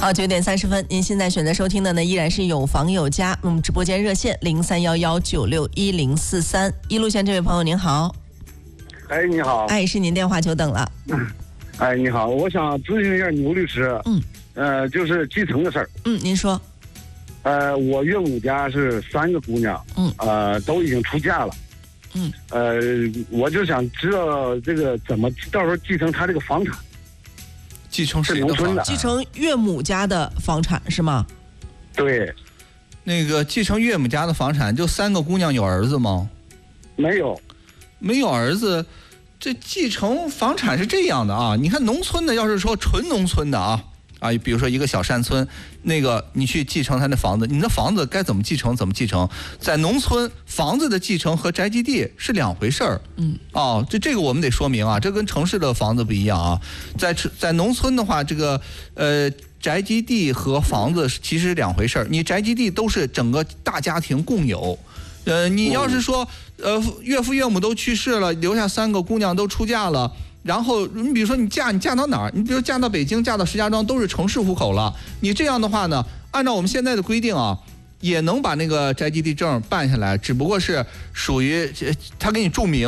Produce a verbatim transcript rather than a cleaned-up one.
好，九点三十分，您现在选择收听的呢，依然是有房有家。我们直播间热线零三幺幺九六一零四三，一路线这位朋友您好。 哎，你好。 哎，是您电话久等了。 嗯。哎，你好，我想咨询一下牛律师。 嗯。 呃，就是继承的事儿。 嗯，您说。 呃，我岳母家是三个姑娘。 嗯。 呃，都已经出嫁了。 嗯。 呃，我就想知道这个怎么到时候继承她这个房产。 继承谁的房产？ 继承岳母家的房产是吗？ 对。 那个继承岳母家的房产，就三个姑娘有儿子吗？ 没有。 没有儿子，这继承房产是这样的啊。你看农村的，要是说纯农村的啊啊，比如说一个小山村，那个你去继承他的房子，你的房子该怎么继承怎么继承。在农村，房子的继承和宅基地是两回事儿。 嗯。 哦，这这个我们得说明啊，这跟城市的房子不一样啊。在在农村的话，这个呃。宅基地和房子其实是两回事儿，你宅基地都是整个大家庭共有，呃，你要是说，呃，岳父岳母都去世了，留下三个姑娘都出嫁了，然后你比如说你嫁你嫁到哪儿，你比如嫁到北京，嫁到石家庄，都是城市户口了，你这样的话呢，按照我们现在的规定啊，也能把那个宅基地证办下来，只不过是属于他给你注明。